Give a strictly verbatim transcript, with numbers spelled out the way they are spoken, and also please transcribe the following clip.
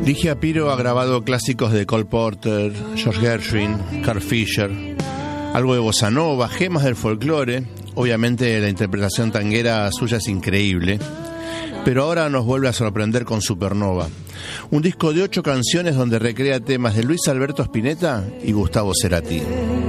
Ligia Piro ha grabado clásicos de Cole Porter, George Gershwin, Carl Fischer, algo de bossa nova, gemas del folclore. Obviamente la interpretación tanguera suya es increíble, pero ahora nos vuelve a sorprender con Supernova, un disco de ocho canciones donde recrea temas de Luis Alberto Spinetta y Gustavo Cerati.